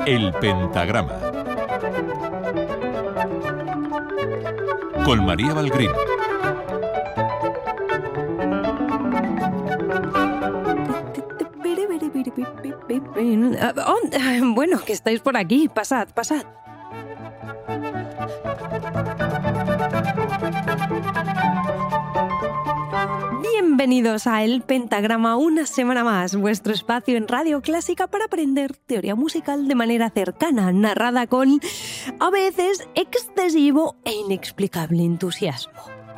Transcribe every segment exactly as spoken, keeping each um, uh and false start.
El pentagrama. Con María Valgrín. Bueno, que estáis por aquí. Pasad, pasad. Bienvenidos a El Pentagrama, una semana más, vuestro espacio en Radio Clásica para aprender teoría musical de manera cercana, narrada con, a veces, excesivo e inexplicable entusiasmo.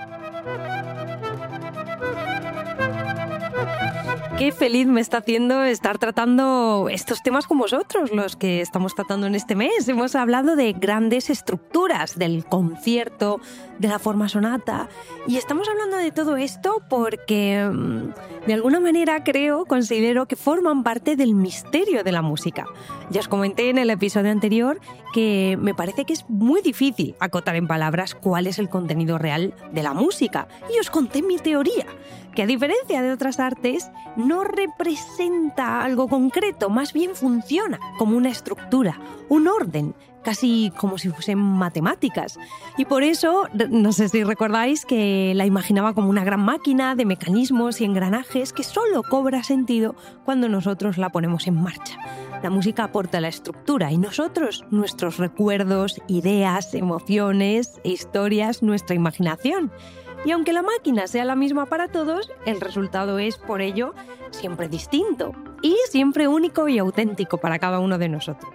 Qué feliz me está haciendo estar tratando estos temas con vosotros, los que estamos tratando en este mes. Hemos hablado de grandes estructuras, del concierto, de la forma sonata, y estamos hablando de todo esto porque, de alguna manera, creo, considero que forman parte del misterio de la música. Ya os comenté en el episodio anterior que me parece que es muy difícil acotar en palabras cuál es el contenido real de la música, y os conté mi teoría, que a diferencia de otras artes, no representa algo concreto, más bien funciona como una estructura, un orden, casi como si fuesen matemáticas. Y por eso, no sé si recordáis que la imaginaba como una gran máquina de mecanismos y engranajes que solo cobra sentido cuando nosotros la ponemos en marcha. La música aporta la estructura y nosotros, nuestros recuerdos, ideas, emociones e historias, nuestra imaginación. Y aunque la máquina sea la misma para todos, el resultado es, por ello, siempre distinto y siempre único y auténtico para cada uno de nosotros.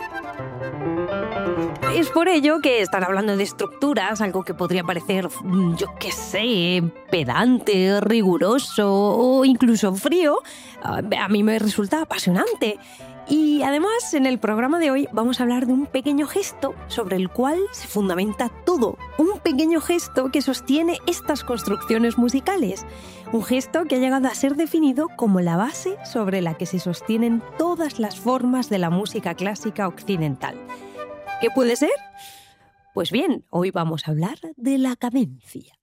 Es por ello que estar hablando de estructuras, algo que podría parecer, yo qué sé, pedante, riguroso o incluso frío, a mí me resulta apasionante. Y además, en el programa de hoy vamos a hablar de un pequeño gesto sobre el cual se fundamenta todo. Un pequeño gesto que sostiene estas construcciones musicales. Un gesto que ha llegado a ser definido como la base sobre la que se sostienen todas las formas de la música clásica occidental. ¿Qué puede ser? Pues bien, hoy vamos a hablar de la cadencia.